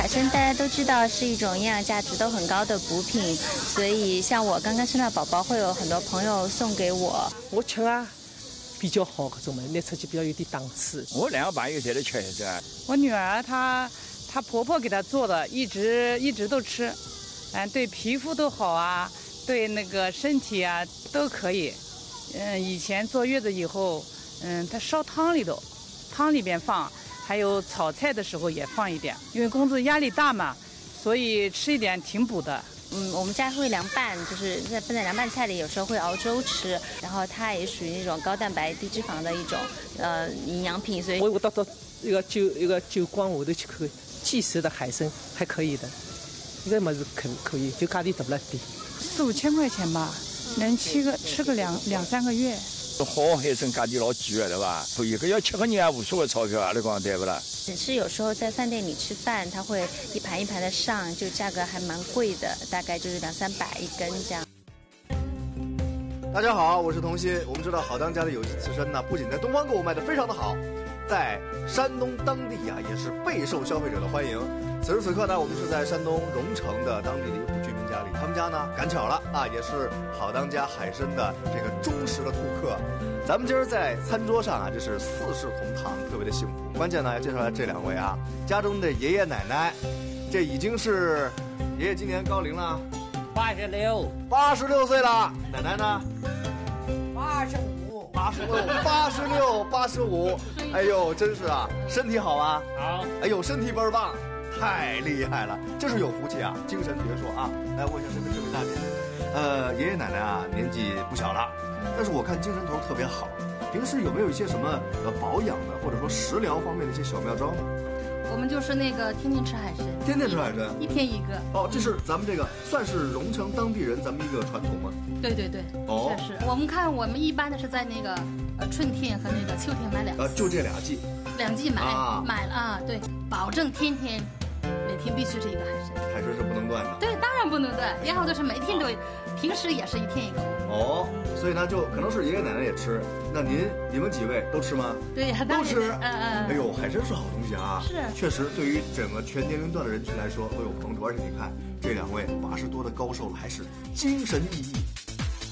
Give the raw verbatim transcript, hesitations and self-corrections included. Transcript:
参大家都知道是一种营养价值都很高的补品，所以像我刚刚生了宝宝，会有很多朋友送给我。 我吃啊，比较好，搿种嘛，拿出去比较有点档次。 我两个朋友侪在吃的。 我女儿她她婆婆给她做的，一直一直都吃，嗯，对皮肤都好啊，对那个身体啊都可以。嗯，以前坐月子以后，嗯，她烧汤里头，汤里边放。还有炒菜的时候也放一点，因为工作压力大嘛，所以吃一点挺补的。 嗯，我们家会凉拌，就是在拌在凉拌菜里，有时候会熬粥吃。然后它也属于那种高蛋白低脂肪的一种呃营养品，所以我我到到一个酒一个酒馆下头去看，即食的海参还可以的，这个么子可可以，就价钿大不了点， 四五千块钱吧，能吃个吃个两两三个月。 好海参价钿老贵的，对吧？所以搿要吃个人也无所谓钞票，你讲对不啦？ 只是有时候在饭店里吃饭，它会一盘一盘的上，就价格还蛮贵的，大概就是两三百一根这样。 大家好，我是童心。我们知道好当家的有机刺身呢，不仅在东方购物卖得非常的好，在山东当地呀、啊、也是备受消费者的欢迎。此时此刻呢，我们是在山东荣成的当地的一户居民家里，他们家呢赶巧了啊，也是好当家海参的这个忠实的顾客。咱们今儿在餐桌上啊，这是四世同堂，特别的幸福。关键呢，要介绍这两位啊，家中的爷爷奶奶，这已经是爷爷今年高龄了， 八十六， 八十六岁了，奶奶呢？ 八十五， 八十六，八十六，八十五，哎呦，真是啊，身体好啊， 好， 哎呦，身体倍儿棒，太厉害了，这是有福气啊，精神矍铄啊！来问一下这位这位大姐，呃，爷爷奶奶啊，年纪不小了，但是我看精神头特别好，平时有没有一些什么呃保养的，或者说食疗方面的一些小妙招呢？ 我们就是那个天天吃海参， 天天吃海参， 一天一个。 哦，这是咱们这个算是荣成当地人咱们一个传统吗？ 对对对， 哦， 确实。我们看我们一般的是在那个呃春天和那个秋天买两次， 呃，就这俩季， 两季买、 啊、 买了啊，对，保证天天每天必须是一个海参， 海参是不能断的。 对，当然不能断，然后就是每天都，啊、平时也是一天一个。 哦，所以呢，就可能是爷爷奶奶也吃，那您你们几位都吃吗？ 对呀， 都吃。 嗯嗯。 哎呦，海参是好东西啊！ 是， 确实对于整个全年龄段的人群来说都有帮助，而且你看这两位八十多的高寿了，还是精神奕奕。